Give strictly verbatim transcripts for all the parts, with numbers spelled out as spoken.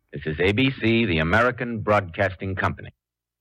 This is A B C, the American Broadcasting Company.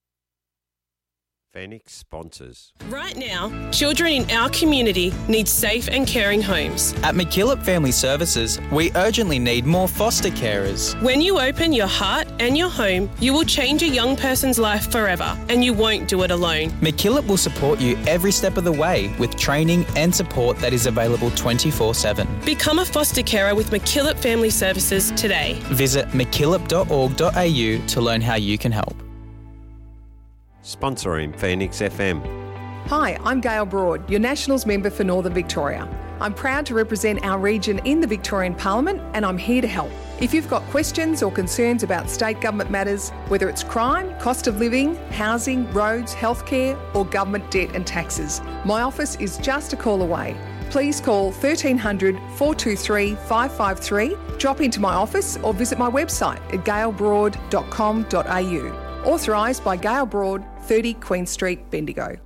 Phoenix sponsors. Right now, children in our community need safe and caring homes. At McKillop Family Services, we urgently need more foster carers. When you open your heart and your home, you will change a young person's life forever, and you won't do it alone. McKillop will support you every step of the way with training and support that is available twenty-four seven. Become a foster carer with McKillop Family Services today. Visit mckillop dot org dot a u to learn how you can help. Sponsoring Phoenix F M. Hi, I'm Gail Broad, your Nationals member for Northern Victoria. I'm proud to represent our region in the Victorian Parliament, and I'm here to help. If you've got questions or concerns about state government matters, whether it's crime, cost of living, housing, roads, healthcare, or government debt and taxes, my office is just a call away. Please call thirteen hundred, four two three, five five three, drop into my office or visit my website at gail broad dot com dot a u. Authorised by Gail Broad, thirty Queen Street, Bendigo.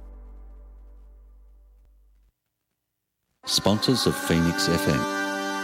Sponsors of Phoenix F M.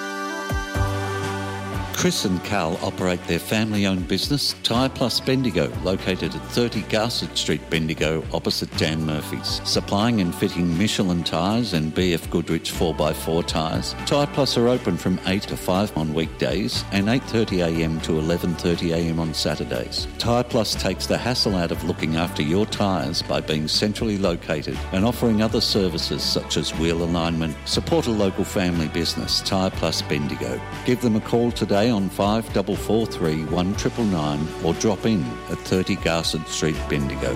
Chris and Carl operate their family-owned business, Tyre Plus Bendigo, located at thirty Garsett Street, Bendigo, opposite Dan Murphy's. Supplying and fitting Michelin tyres and B F Goodrich four by four tyres, Tyre Plus are open from eight to five on weekdays and eight thirty a m to eleven thirty a m on Saturdays. Tyre Plus takes the hassle out of looking after your tyres by being centrally located and offering other services such as wheel alignment. Support a local family business, Tyre Plus Bendigo. Give them a call today on five four four three, one nine nine nine or drop in at thirty Garsett Street, Bendigo.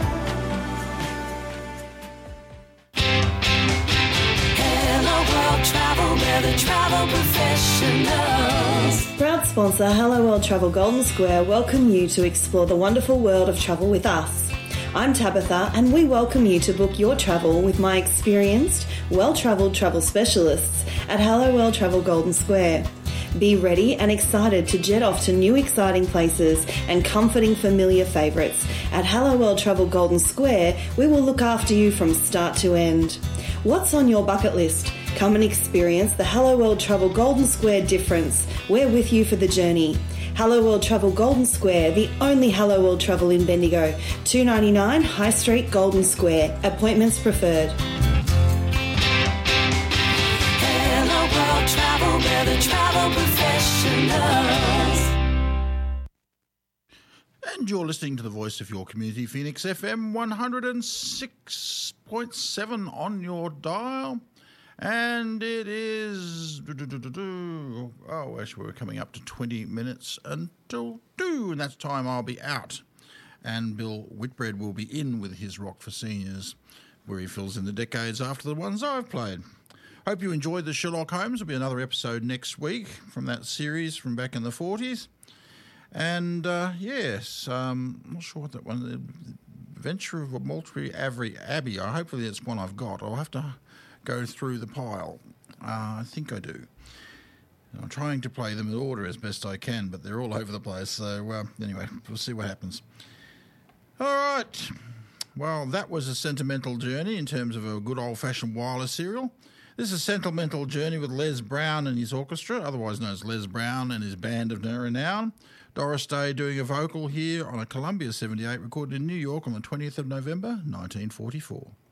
Hello World Travel, we're the travel professionals. Proud sponsor Hello World Travel Golden Square welcome you to explore the wonderful world of travel with us. I'm Tabitha, and we welcome you to book your travel with my experienced, well-travelled travel specialists at Hello World Travel Golden Square. Be ready and excited to jet off to new exciting places and comforting familiar favourites. At Hello World Travel Golden Square, we will look after you from start to end. What's on your bucket list? Come and experience the Hello World Travel Golden Square difference. We're with you for the journey. Hello World Travel Golden Square, the only Hello World Travel in Bendigo. two ninety-nine High Street, Golden Square. Appointments preferred. Hello World Travel, we're the travel professionals. And you're listening to the voice of your community, Phoenix F M one oh six point seven on your dial. And it is, oh, actually we're coming up to twenty minutes until two, and that's time I'll be out. And Bill Whitbread will be in with his Rock for Seniors, where he fills in the decades after the ones I've played. Hope you enjoyed the Sherlock Holmes. There'll be another episode next week from that series from back in the forties. And, uh, yes, um, I'm not sure what that one, the Adventure of Maltby Abbey. Hopefully that's one I've got. I'll have to go through the pile. Uh, I think I do. I'm trying to play them in order as best I can, but they're all over the place. So, uh, anyway, we'll see what happens. All right. Well, that was a sentimental journey in terms of a good old-fashioned wireless serial. This is a sentimental journey with Les Brown and his orchestra, otherwise known as Les Brown and his band of no renown. Doris Day doing a vocal here on a Columbia seventy-eight recorded in New York on the twentieth of November, nineteen forty-four.